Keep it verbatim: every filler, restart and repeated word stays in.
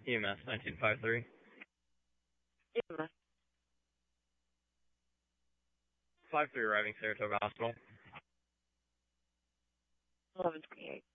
E M S nineteen five three. E M S. five three arriving Saratoga Hospital. eleven twenty-eight.